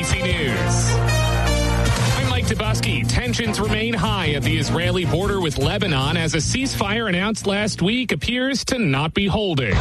ABC News. I'm Mike Tabusky. Tensions remain high at the Israeli border with Lebanon as a ceasefire announced last week appears to not be holding.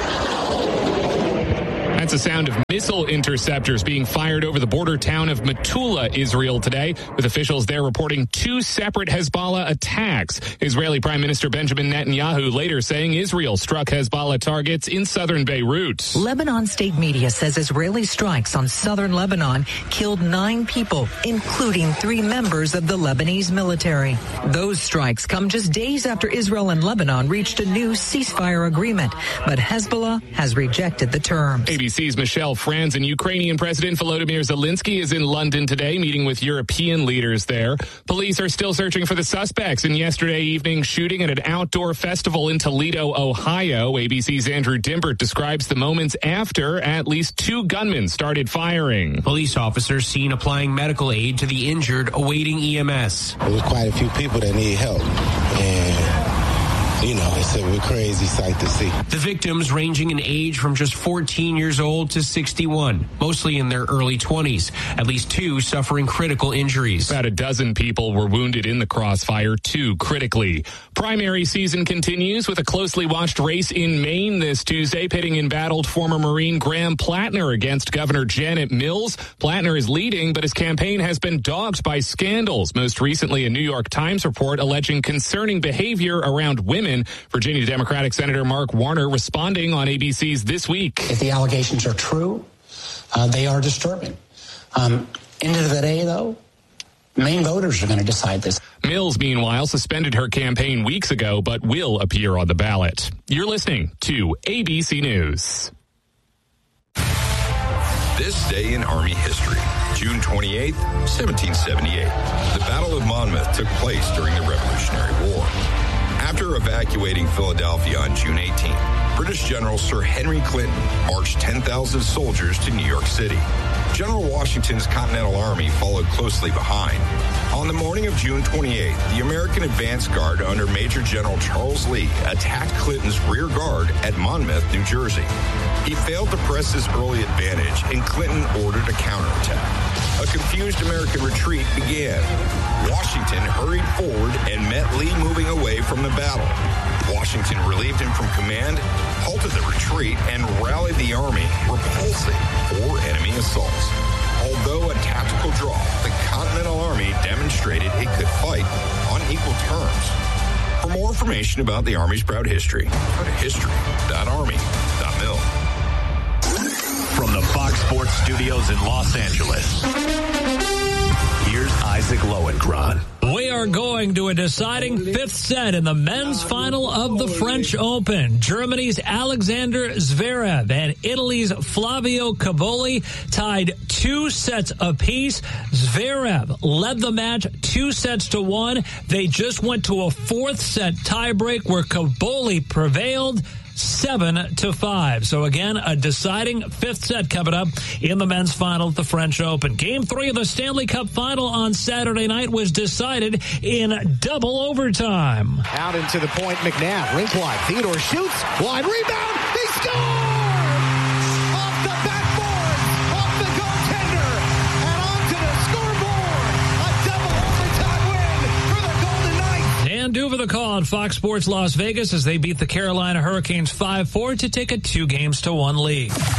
That's the sound of missile interceptors being fired over the border town of Metula, Israel today, with officials there reporting 2 separate Hezbollah attacks. Israeli Prime Minister Benjamin Netanyahu later saying Israel struck Hezbollah targets in southern Beirut. Lebanon state media says Israeli strikes on southern Lebanon killed 9 people, including 3 members of the Lebanese military. Those strikes come just days after Israel and Lebanon reached a new ceasefire agreement, but Hezbollah has rejected the terms. ABC's Michelle Franz and Ukrainian President Volodymyr Zelensky is in London today, meeting with European leaders there. Police are still searching for the suspects in yesterday evening's shooting at an outdoor festival in Toledo, Ohio. ABC's Andrew Dimbert describes the moments after at least 2 gunmen started firing. Police officers seen applying medical aid to the injured awaiting EMS. There was quite a few people that need help, and it's a crazy sight to see. The victims ranging in age from just 14 years old to 61, mostly in their early 20s. At least 2 suffering critical injuries. About a dozen people were wounded in the crossfire, 2 critically. Primary season continues with a closely watched race in Maine this Tuesday, pitting embattled former Marine Graham Plattner against Governor Janet Mills. Plattner is leading, but his campaign has been dogged by scandals. Most recently, a New York Times report alleging concerning behavior around women. Virginia Democratic Senator Mark Warner responding on ABC's This Week. If the allegations are true, they are disturbing. End of the day, though, Maine voters are going to decide this. Mills, meanwhile, suspended her campaign weeks ago, but will appear on the ballot. You're listening to ABC News. This day in Army history, June 28, 1778. The Battle of Monmouth took place during the Revolutionary War. After evacuating Philadelphia on June 18th, British General Sir Henry Clinton marched 10,000 soldiers to New York City. General Washington's Continental Army followed closely behind. On the morning of June 28th, the American advance guard under Major General Charles Lee attacked Clinton's rear guard at Monmouth, New Jersey. He failed to press his early advantage, and Clinton ordered a counterattack. A confused American retreat began. Washington hurried forward and met Lee moving away from the battle. Washington relieved him from command, halted the retreat, and rallied the army, repulsing 4 enemy assaults. Although a tactical draw, the Continental Army demonstrated it could fight on equal terms. For more information about the Army's proud history, go to history.army.mil. From the Fox Sports Studios in Los Angeles, here's Isaac Lowenkron. We are going to a deciding 5th set in the men's final of the French Open. Germany's Alexander Zverev and Italy's Flavio Cobolli tied 2 sets apiece. Zverev led the match 2-1. They just went to a 4th set tiebreak where Cobolli prevailed 7-5. So again, a deciding 5th set coming up in the men's final of the French Open. Game 3 of the Stanley Cup final on Saturday night was decided in double overtime. Out into the point, McNabb, rink wide. Theodore shoots, wide rebound, they score! Off the backboard, off the goaltender, and onto the scoreboard. A double overtime win for the Golden Knights. Dan Duva the call on Fox Sports Las Vegas as they beat the Carolina Hurricanes 5-4 to take a 2-1 lead.